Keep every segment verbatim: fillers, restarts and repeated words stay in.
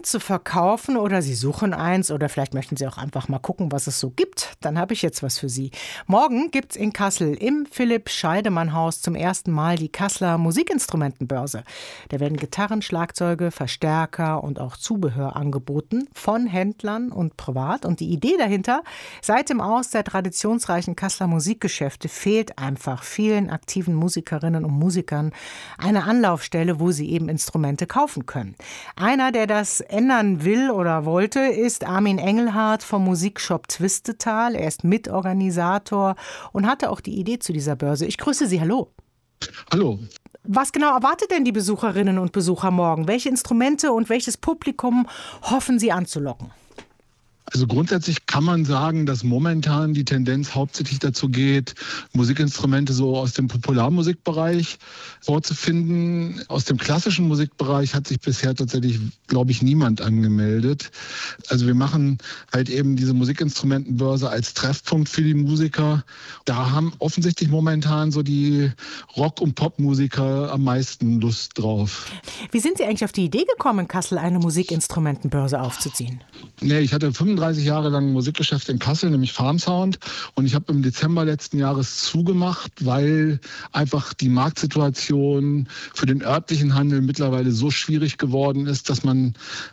zu verkaufen oder Sie suchen eins oder vielleicht möchten Sie auch einfach mal gucken, was es so gibt, dann habe ich jetzt was für Sie. Morgen gibt's in Kassel im Philipp-Scheidemann-Haus zum ersten Mal die Kasseler Musikinstrumentenbörse. Da werden Gitarren, Schlagzeuge, Verstärker und auch Zubehör angeboten von Händlern und privat. Und die Idee dahinter, seit dem Aus der traditionsreichen Kasseler Musikgeschäfte fehlt einfach vielen aktiven Musikerinnen und Musikern eine Anlaufstelle, wo sie eben Instrumente kaufen können. Einer, der das ändern will oder wollte, ist Armin Engelhardt vom Musikshop Twistetal. Er ist Mitorganisator und hatte auch die Idee zu dieser Börse. Ich grüße Sie, hallo. Hallo. Was genau erwartet denn die Besucherinnen und Besucher morgen? Welche Instrumente und welches Publikum hoffen Sie anzulocken? Also grundsätzlich kann man sagen, dass momentan die Tendenz hauptsächlich dazu geht, Musikinstrumente so aus dem Popularmusikbereich vorzufinden. Aus dem klassischen Musikbereich hat sich bisher tatsächlich, glaube ich, niemand angemeldet. Also wir machen halt eben diese Musikinstrumentenbörse als Treffpunkt für die Musiker. Da haben offensichtlich momentan so die Rock- und Popmusiker am meisten Lust drauf. Wie sind Sie eigentlich auf die Idee gekommen, in Kassel eine Musikinstrumentenbörse aufzuziehen? Nee, ich hatte fünfunddreißig Jahre lang ein Musikgeschäft in Kassel, nämlich Farm Sound. Und ich habe im Dezember letzten Jahres zugemacht, weil einfach die Marktsituation für den örtlichen Handel mittlerweile so schwierig geworden ist, dass man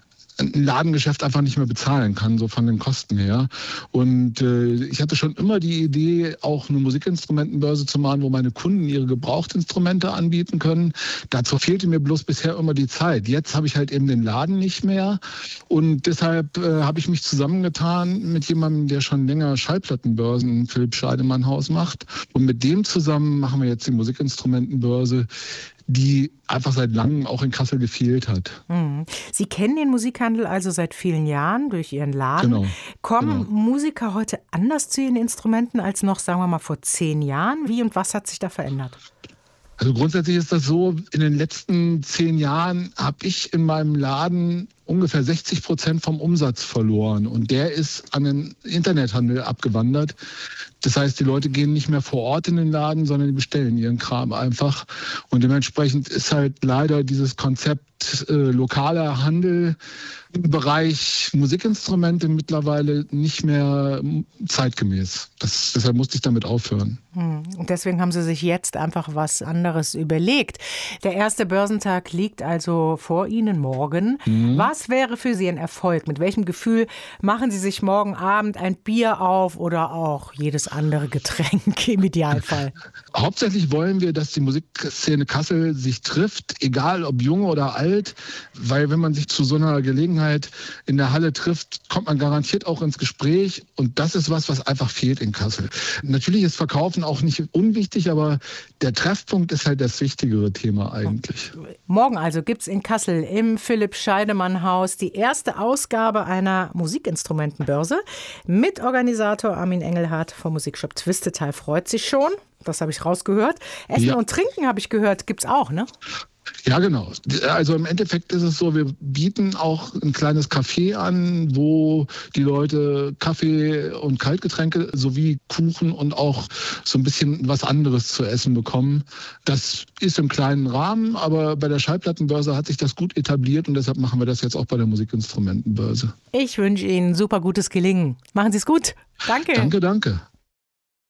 ein Ladengeschäft einfach nicht mehr bezahlen kann, so von den Kosten her. Und äh, ich hatte schon immer die Idee, auch eine Musikinstrumentenbörse zu machen, wo meine Kunden ihre Gebrauchtinstrumente anbieten können. Dazu fehlte mir bloß bisher immer die Zeit. Jetzt habe ich halt eben den Laden nicht mehr und deshalb äh, habe ich mich zusammengetan mit jemandem, der schon länger Schallplattenbörsen im Philipp-Scheidemann-Haus macht. Und mit dem zusammen machen wir jetzt die Musikinstrumentenbörse, die einfach seit langem auch in Kassel gefehlt hat. Sie kennen den Musikhandel also seit vielen Jahren durch Ihren Laden. Genau. Kommen genau. Musiker heute anders zu ihren Instrumenten als noch, sagen wir mal, vor zehn Jahren? Wie und was hat sich da verändert? Also grundsätzlich ist das so, in den letzten zehn Jahren habe ich in meinem Laden ungefähr sechzig Prozent vom Umsatz verloren. Und der ist an den Internethandel abgewandert. Das heißt, die Leute gehen nicht mehr vor Ort in den Laden, sondern die bestellen ihren Kram einfach. Und dementsprechend ist halt leider dieses Konzept äh, lokaler Handel im Bereich Musikinstrumente mittlerweile nicht mehr zeitgemäß. Das, deshalb musste ich damit aufhören. Und deswegen haben Sie sich jetzt einfach was anderes überlegt. Der erste Börsentag liegt also vor Ihnen morgen. Mhm. Was wäre für Sie ein Erfolg? Mit welchem Gefühl machen Sie sich morgen Abend ein Bier auf oder auch jedes andere Getränk im Idealfall? Hauptsächlich wollen wir, dass die Musikszene Kassel sich trifft, egal ob jung oder alt, weil wenn man sich zu so einer Gelegenheit in der Halle trifft, kommt man garantiert auch ins Gespräch und das ist was, was einfach fehlt in Kassel. Natürlich ist Verkaufen auch nicht unwichtig, aber der Treffpunkt ist halt das wichtigere Thema eigentlich. Morgen also gibt es in Kassel im Philipp-Scheidemann-Haus die erste Ausgabe einer Musikinstrumentenbörse. Mitorganisator Armin Engelhardt vom Musikshop Twistetal freut sich schon. Das habe ich rausgehört. Essen ja. und Trinken, habe ich gehört, gibt's auch, ne? Ja, genau. Also im Endeffekt ist es so, wir bieten auch ein kleines Café an, wo die Leute Kaffee und Kaltgetränke sowie Kuchen und auch so ein bisschen was anderes zu essen bekommen. Das ist im kleinen Rahmen, aber bei der Schallplattenbörse hat sich das gut etabliert und deshalb machen wir das jetzt auch bei der Musikinstrumentenbörse. Ich wünsche Ihnen super gutes Gelingen. Machen Sie es gut. Danke. Danke, danke.